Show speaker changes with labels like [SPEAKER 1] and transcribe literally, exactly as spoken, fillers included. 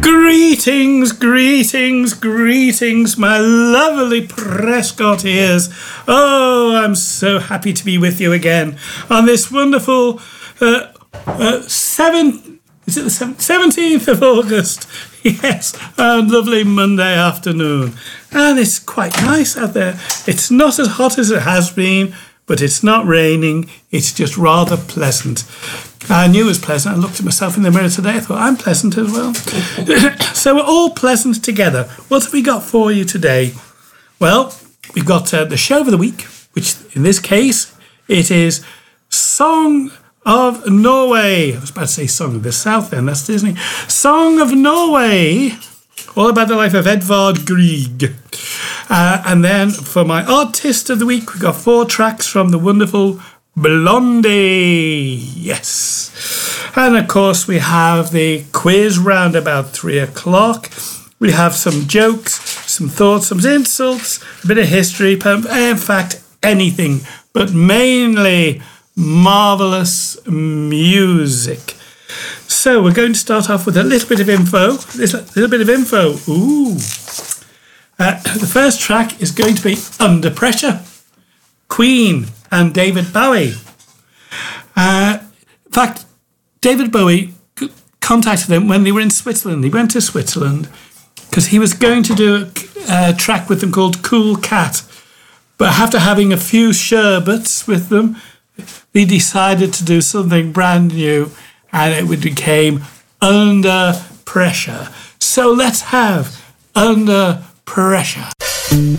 [SPEAKER 1] Greetings, greetings, greetings, my lovely Prescott ears. Oh, I'm so happy to be with you again on this wonderful uh, uh, seven, is it the seventeenth of August? Yes, a lovely Monday afternoon. And it's quite nice out there. It's not as hot as it has been, but it's not raining. It's just rather pleasant. I knew it was pleasant. I looked at myself in the mirror today. I thought, I'm pleasant as well. So we're all pleasant together. What have we got for you today? Well, we've got uh, the show of the week, which in this case, it is Song of Norway. I was about to say Song of the South then, that's Disney. Song of Norway, all about the life of Edvard Grieg. Uh, and then for my artist of the week, we've got four tracks from the wonderful Blondie. Yes. And of course, we have the quiz round about three o'clock. We have some jokes, some thoughts, some insults, a bit of history, in fact, anything, but mainly marvellous music. So we're going to start off with a little bit of info. A little, little bit of info. Ooh. Uh, the first track is going to be Under Pressure, Queen and David Bowie. Uh, in fact, David Bowie contacted them when they were in Switzerland. He went to Switzerland because he was going to do a, a track with them called Cool Cat. But after having a few sherbets with them, they decided to do something brand new, and it became Under Pressure. So let's have Under Pressure.